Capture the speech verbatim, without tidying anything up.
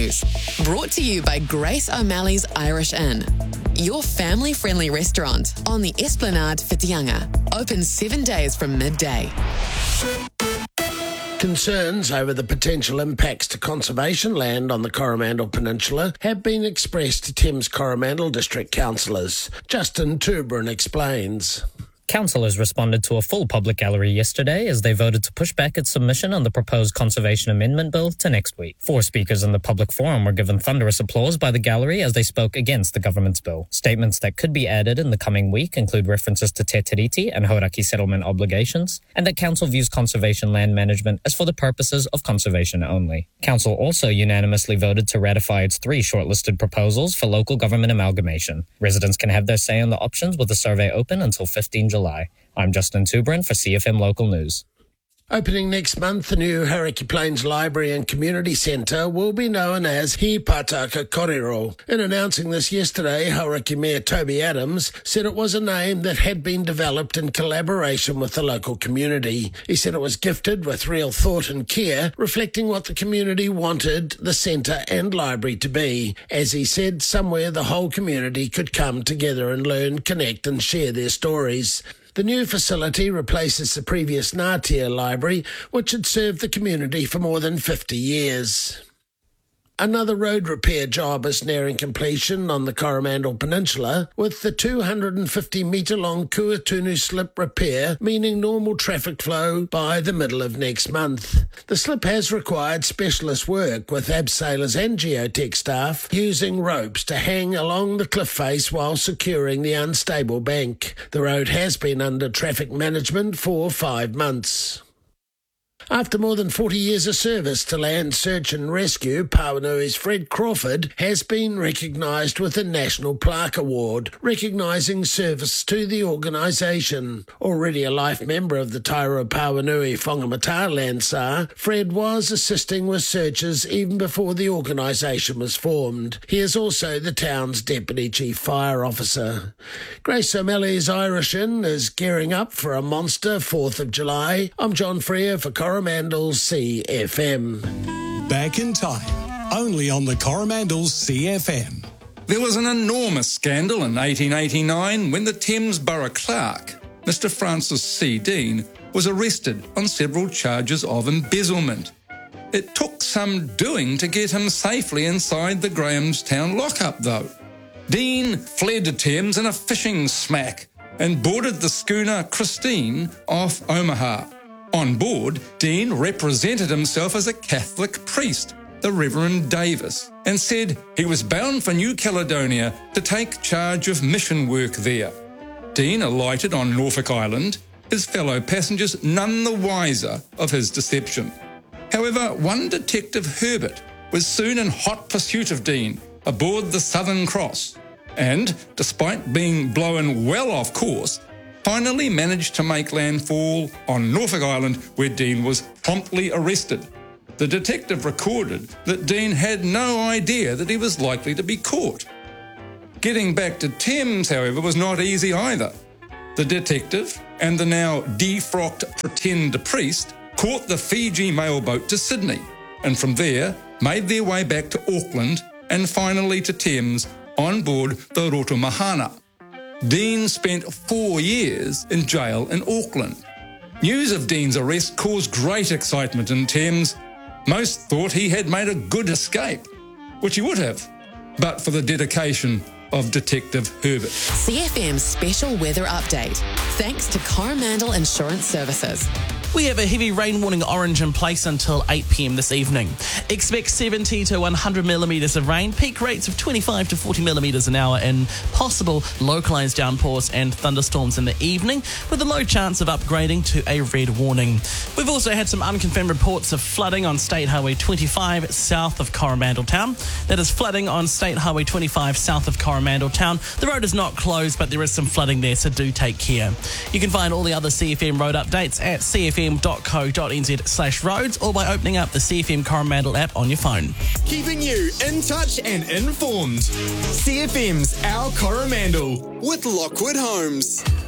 Brought to you by Grace O'Malley's Irish Inn, your family-friendly restaurant on the Esplanade Whitianga. Open seven days from midday. Concerns over the potential impacts to conservation land on the Coromandel Peninsula have been expressed to Thames Coromandel District councillors. Justin Tubrin explains. Councillors responded to a full public gallery yesterday as they voted to push back its submission on the proposed Conservation Amendment Bill to next week. Four speakers in the public forum were given thunderous applause by the gallery as they spoke against the government's bill. Statements that could be added in the coming week include references to Te Tiriti and Hauraki settlement obligations, and that Council views conservation land management as for the purposes of conservation only. Council also unanimously voted to ratify its three shortlisted proposals for local government amalgamation. Residents can have their say on the options with the survey open until fifteenth of July. I'm Justin Tubrin for C F M Local News. Opening next month, the new Hauraki Plains Library and Community Centre will be known as He Pātaka Kōrero. In announcing this yesterday, Hauraki Mayor Toby Adams said it was a name that had been developed in collaboration with the local community. He said it was gifted with real thought and care, reflecting what the community wanted the centre and library to be. As he said, somewhere the whole community could come together and learn, connect and share their stories. The new facility replaces the previous Ngātea Library, which had served the community for more than fifty years. Another road repair job is nearing completion on the Coromandel Peninsula, with the two hundred fifty metre long Kuatunu slip repair meaning normal traffic flow by the middle of next month. The slip has required specialist work, with abseilers and geotech staff using ropes to hang along the cliff face while securing the unstable bank. The road has been under traffic management for five months. After more than forty years of service to land search and rescue, Pauanui's Fred Crawford has been recognised with a National Plaque Award, recognising service to the organisation. Already a life member of the Tairua Pauanui Whangamata Landsar, Fred was assisting with searches even before the organisation was formed. He is also the town's Deputy Chief Fire Officer. Grace O'Malley's Irish Inn is gearing up for a monster fourth of July. I'm John Freer for Coromandel C F M. Back in time, only on the Coromandel C F M. There was an enormous scandal in eighteen eighty-nine when the Thames Borough Clerk, Mister Francis C. Dean, was arrested on several charges of embezzlement. It took some doing to get him safely inside the Grahamstown lockup, though. Dean fled to Thames in a fishing smack and boarded the schooner Christine off Omaha. On board, Dean represented himself as a Catholic priest, the Reverend Davis, and said he was bound for New Caledonia to take charge of mission work there. Dean alighted on Norfolk Island, his fellow passengers none the wiser of his deception. However, one detective, Herbert, was soon in hot pursuit of Dean aboard the Southern Cross, and, despite being blown well off course, finally managed to make landfall on Norfolk Island, where Dean was promptly arrested. The detective recorded that Dean had no idea that he was likely to be caught. Getting back to Thames, however, was not easy either. The detective and the now defrocked pretend priest caught the Fiji mailboat to Sydney, and from there made their way back to Auckland and finally to Thames on board the Roto Mahana. Dean spent four years in jail in Auckland. News of Dean's arrest caused great excitement in Thames. Most thought he had made a good escape, which he would have, but for the dedication of Detective Herbert. C F M's special weather update, thanks to Coromandel Insurance Services. We have a heavy rain warning orange in place until eight p.m. this evening. Expect seventy to one hundred millimetres of rain, peak rates of twenty-five to forty millimetres an hour, and possible localised downpours and thunderstorms in the evening, with a low chance of upgrading to a red warning. We've also had some unconfirmed reports of flooding on State Highway twenty-five south of Coromandel Town. That is flooding on State Highway twenty-five south of Coromandel Town. The road is not closed, but there is some flooding there, so do take care. You can find all the other C F M road updates at c f m dot co dot n z slash roads or by opening up the C F M Coromandel app on your phone. Keeping you in touch and informed. C F M's Our Coromandel with Lockwood Homes.